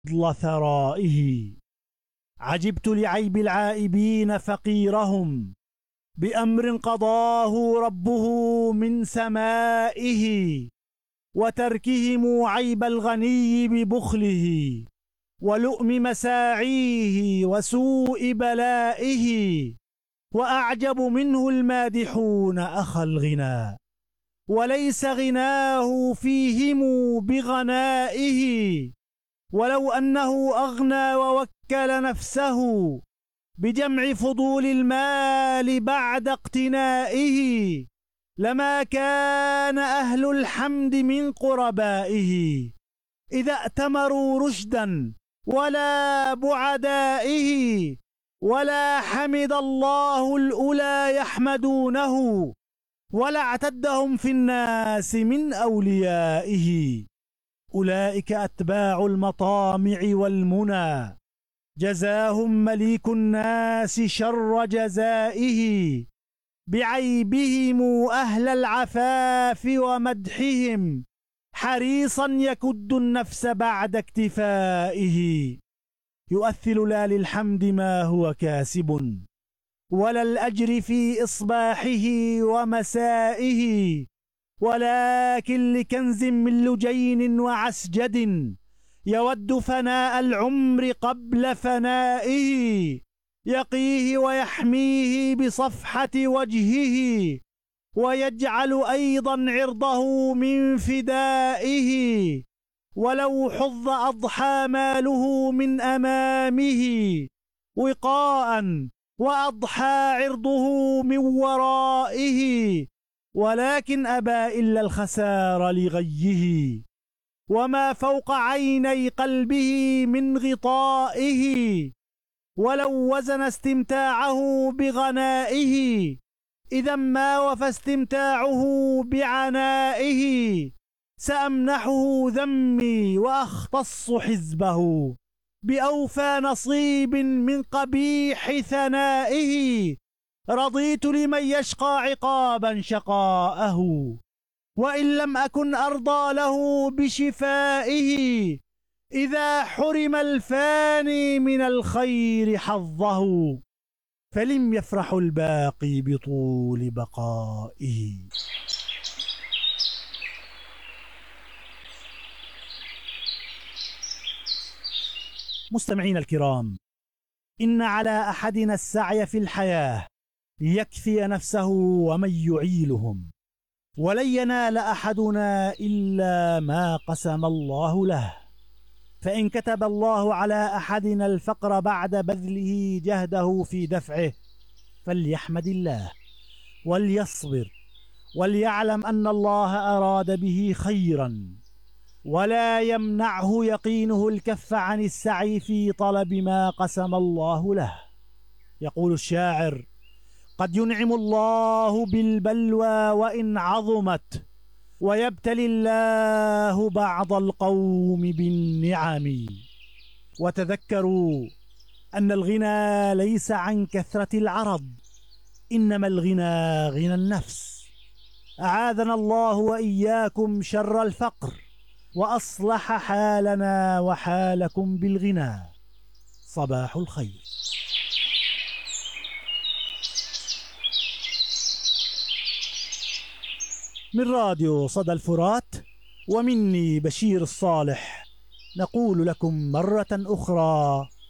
فضل ثرائه. عجبت لعيب العائبين فقيرهم بأمر قضاه ربه من سمائه، وتركهم عيب الغني ببخله ولؤم مساعيه وسوء بلائه. وأعجب منه المادحون أخا الغنى، وليس غناه فيهم بغنائه. ولو أنه أغنى ووكل نفسه بجمع فضول المال بعد اقتنائه، لما كان أهل الحمد من قربائه إذا ائتمروا رشدا ولا بعدائه. ولا حمد الله الأولى يحمدونه، ولا اعتدهم في الناس من أوليائه. أولئك أتباع المطامع والمنى، جزاهم مليك الناس شر جزائه. بعيبهم أهل العفاف ومدحهم، حريصا يكد النفس بعد اكتفائه. يؤثل لا للحمد ما هو كاسب، ولا الأجر في إصباحه ومسائه، ولكن لكنز من لجين وعسجد يود فناء العمر قبل فنائه. يقيه ويحميه بصفحة وجهه، ويجعل أيضا عرضه من فدائه. ولو حظ أضحى ماله من أمامه وقاء، وأضحى عرضه من ورائه، ولكن أبى إلا الخسار لغيه، وما فوق عيني قلبه من غطائه. ولو وزن استمتاعه بغنائه، إذا ما وفى استمتاعه بعنائه. سأمنحه ذمي وأختص حزبه بأوفى نصيب من قبيح ثنائه. رضيت لمن يشقى عقابا شقاءه، وإن لم أكن أرضى له بشفائه. إذا حرم الفاني من الخير حظه، فلم يفرح الباقي بطول بقائه. مستمعين الكرام، إن على أحدنا السعي في الحياة ليكفي نفسه ومن يعيلهم، ولن ينال أحدنا إلا ما قسم الله له. فإن كتب الله على أحدنا الفقر بعد بذله جهده في دفعه، فليحمد الله وليصبر، وليعلم أن الله أراد به خيرا، ولا يمنعه يقينه الكف عن السعي في طلب ما قسم الله له. يقول الشاعر: قد ينعم الله بالبلوى وإن عظمت، ويبتلي الله بعض القوم بالنعم. وتذكروا أن الغنى ليس عن كثرة العرض، إنما الغنى غنى النفس. أعاذنا الله وإياكم شر الفقر، وأصلح حالنا وحالكم بالغنى. صباح الخير. من راديو صدى الفرات ومني بشير الصالح، نقول لكم مرة أخرى